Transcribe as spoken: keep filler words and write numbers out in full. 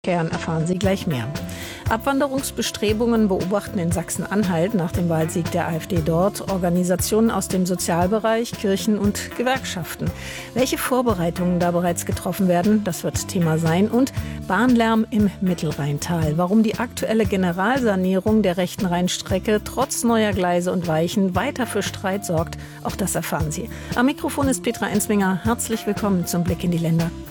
Kern erfahren Sie gleich mehr. Abwanderungsbestrebungen beobachten in Sachsen-Anhalt nach dem Wahlsieg der AfD dort Organisationen aus dem Sozialbereich, Kirchen und Gewerkschaften. Welche Vorbereitungen da bereits getroffen werden, das wird Thema sein. Und Bahnlärm im Mittelrheintal. Warum die aktuelle Generalsanierung der rechten Rheinstrecke trotz neuer Gleise und Weichen weiter für Streit sorgt, auch das erfahren Sie. Am Mikrofon ist Petra Ensminger. Herzlich willkommen zum Blick in die Länder.